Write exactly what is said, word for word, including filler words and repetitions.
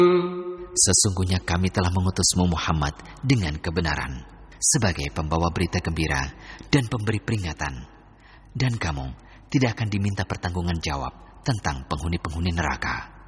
Sesungguhnya kami telah mengutusmu Muhammad dengan kebenaran, sebagai pembawa berita gembira dan pemberi peringatan. Dan kamu tidak akan diminta pertanggungan jawab tentang penghuni-penghuni neraka.